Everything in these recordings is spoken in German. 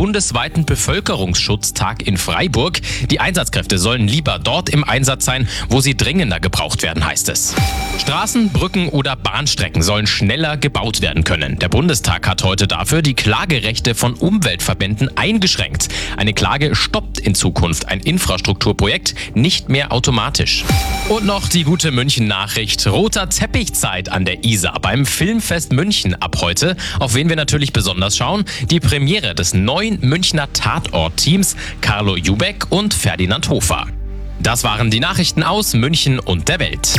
bundesweiten Bevölkerungsschutztag in Freiburg. Die Einsatzkräfte sollen lieber dort im Einsatz sein, wo sie dringender gebraucht werden, heißt es. Straßen, Brücken oder Bahnstrecken sollen schneller gebaut werden können. Der Bundestag hat heute dafür die Klagerechte von Umweltverbänden eingeschränkt. Eine Klage stoppt in Zukunft ein Infrastrukturprojekt nicht mehr automatisch. Und noch die gute München-Nachricht. Roter Teppichzeit an der Isar beim Filmfest München ab heute. Auf wen wir natürlich besonders schauen. Die Premiere des neuen Münchner Tatort-Teams Carlo Jubeck und Ferdinand Hofer. Das waren die Nachrichten aus München und der Welt.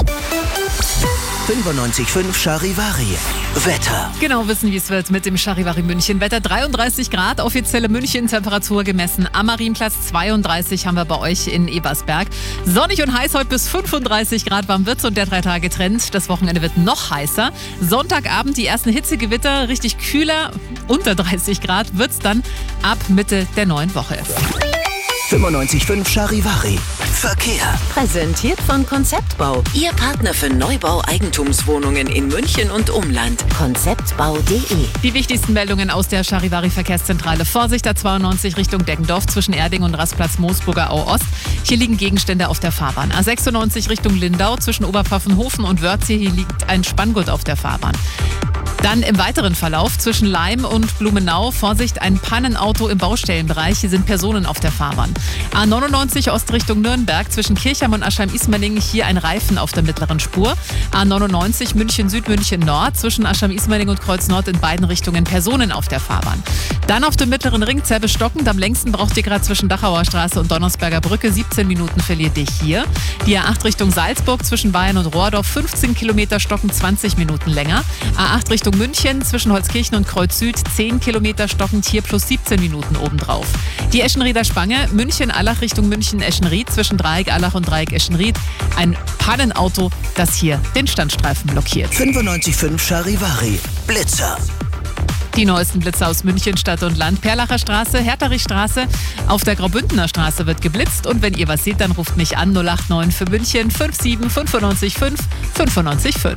95.5 Charivari. Wetter. Genau wissen, wie es wird mit dem Charivari München. Wetter 33 Grad, offizielle München-Temperatur gemessen. Am Marienplatz 32 haben wir bei euch in Ebersberg. Sonnig und heiß heute bis 35 Grad warm wird's und der 3-Tage-Trend. Das Wochenende wird noch heißer. Sonntagabend die ersten Hitzegewitter, richtig kühler, unter 30 Grad wird's dann ab Mitte der neuen Woche. 95.5 Charivari. Verkehr. Präsentiert von Konzeptbau. Ihr Partner für Neubau Eigentumswohnungen in München und Umland. Konzeptbau.de. Die wichtigsten Meldungen aus der Charivari Verkehrszentrale. Vorsicht A92 Richtung Deggendorf zwischen Erding und Rastplatz Moosburger Au Ost. Hier liegen Gegenstände auf der Fahrbahn. A96 Richtung Lindau zwischen Oberpfaffenhofen und Wörthsee. Hier liegt ein Spanngurt auf der Fahrbahn. Dann im weiteren Verlauf zwischen Laim und Blumenau, Vorsicht, ein Pannenauto im Baustellenbereich. Hier sind Personen auf der Fahrbahn. A99 Ostrichtung Nürnberg zwischen Kirchheim und Aschheim-Ismaning, hier ein Reifen auf der mittleren Spur. A99 München Süd, München Nord zwischen Aschheim-Ismaning und Kreuz Nord in beiden Richtungen Personen auf der Fahrbahn. Dann auf dem mittleren Ring Zerbe stockend, am längsten braucht ihr gerade zwischen Dachauer Straße und Donnersberger Brücke. 17 Minuten verliert ihr hier. Die A8 Richtung Salzburg zwischen Bayern und Rohrdorf, 15 Kilometer stockend, 20 Minuten länger. A8 Richtung München zwischen Holzkirchen und Kreuz Süd, 10 Kilometer stockend, hier plus 17 Minuten obendrauf. Die Eschenrieder Spange, München-Allach Richtung München-Eschenried zwischen Dreieck-Allach und Dreieck-Eschenried. Ein Pannenauto, das hier den Standstreifen blockiert. 95.5 Charivari. Blitzer. Die neuesten Blitze aus München, Stadt und Land. Perlacher Straße, Herterichstraße. Auf der Graubündener Straße wird geblitzt. Und wenn ihr was seht, dann ruft mich an 089 für München 57 95 5 95 5.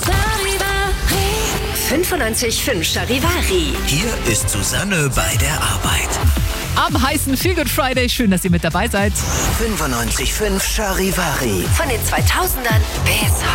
95.5 Charivari. Hier ist Susanne bei der Arbeit. Am heißen Feel Good Friday. Schön, dass ihr mit dabei seid. 95.5 Charivari. Von den 2000ern bis